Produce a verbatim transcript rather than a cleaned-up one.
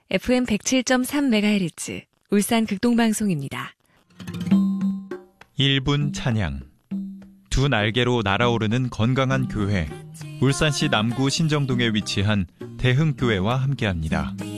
에프엠 백칠 점 삼 메가헤르츠 울산 극동방송입니다. 일 분 찬양. 두 날개로 날아오르는 건강한 교회. 울산시 남구 신정동에 위치한 대흥교회와 함께합니다.